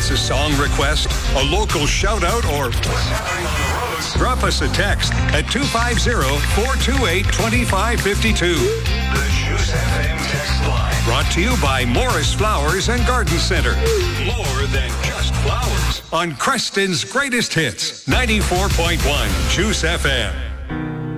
it's a song request, a local shout-out, or drop us a text at 250-428-2552. The Juice FM text line. Brought to you by Morris Flowers and Garden Center. More than just flowers. On Creston's Greatest Hits, 94.1 Juice FM.